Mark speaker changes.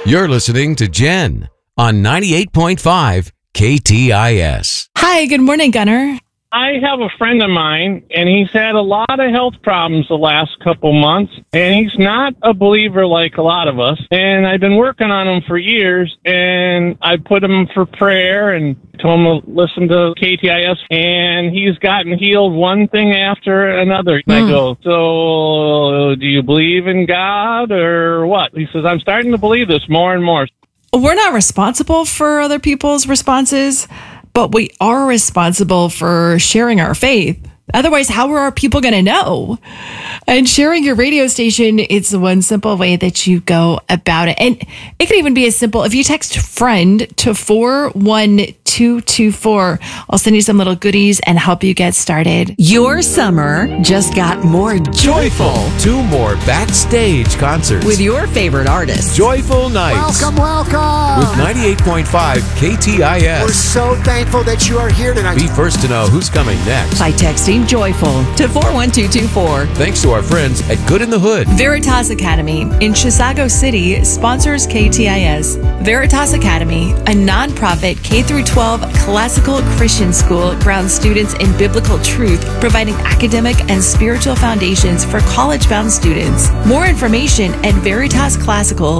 Speaker 1: You're listening to Jen on 98.5 KTIS.
Speaker 2: Hi, good morning, Gunnar.
Speaker 3: I have a friend of mine, and he's had a lot of health problems the last couple months, and he's not a believer like a lot of us. And I've been working on him for years, and I put him for prayer and told him to listen to KTIS, and he's gotten healed one thing after another. And I go, so do you believe in God or what? He says, I'm starting to believe this more and more.
Speaker 2: We're not responsible for other people's responses, but we are responsible for sharing our faith. Otherwise, how are people going to know? And sharing your radio station, it's one simple way that you go about it. And it can even be as simple, if you text friend to 41224, I'll send you some little goodies and help you get started.
Speaker 4: Your summer just got more joyful
Speaker 1: 2 more backstage concerts
Speaker 4: with your favorite artists.
Speaker 1: Joyful Nights.
Speaker 5: Welcome.
Speaker 1: With 98.5 KTIS.
Speaker 5: We're so thankful that you are here tonight.
Speaker 1: Be first to know who's coming next
Speaker 4: By texting joyful to 41224.
Speaker 1: Thanks to our friends at Good in the Hood.
Speaker 2: Veritas Academy in Chisago City sponsors KTIS. Veritas Academy, a nonprofit K-12 classical Christian school, grounds students in biblical truth, providing academic and spiritual foundations for college-bound students. More information at Veritas Classical